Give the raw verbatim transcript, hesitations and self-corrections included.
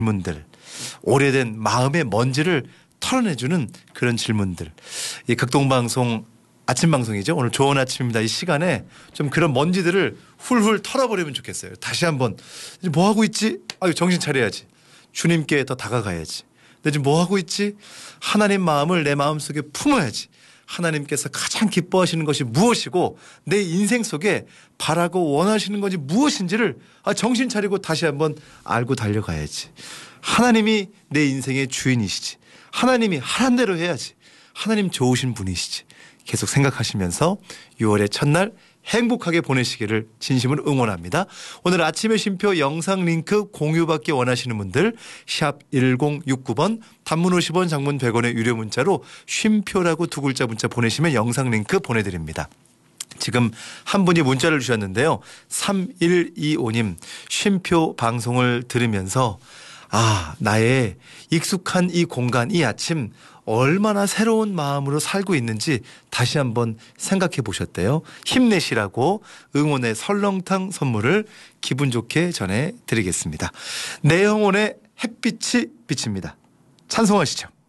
질문들, 오래된 마음의 먼지를 털어내주는 그런 질문들. 이 극동방송 아침 방송이죠. 오늘 좋은 아침입니다. 이 시간에 좀 그런 먼지들을 훌훌 털어버리면 좋겠어요. 다시 한번 이제 뭐 하고 있지? 아유 정신 차려야지. 주님께 더 다가가야지. 내 지금 뭐 하고 있지? 하나님 마음을 내 마음속에 품어야지. 하나님께서 가장 기뻐하시는 것이 무엇이고 내 인생 속에 바라고 원하시는 것이 무엇인지를 정신 차리고 다시 한번 알고 달려가야지. 하나님이 내 인생의 주인이시지. 하나님이 하란 대로 해야지. 하나님 좋으신 분이시지. 계속 생각하시면서 유월의 첫날 행복하게 보내시기를 진심으로 응원합니다. 오늘 아침의 쉼표 영상 링크 공유받기 원하시는 분들 샵 일공육구 번 단문 오십 원 장문 백 원의 유료 문자로 쉼표라고 두 글자 문자 보내시면 영상 링크 보내드립니다. 지금 한 분이 문자를 주셨는데요. 삼일이오 님 쉼표 방송을 들으면서 아 나의 익숙한 이 공간 이 아침 얼마나 새로운 마음으로 살고 있는지 다시 한번 생각해 보셨대요. 힘내시라고 응원의 설렁탕 선물을 기분 좋게 전해드리겠습니다. 내 영혼의 햇빛이 비칩니다. 찬송하시죠.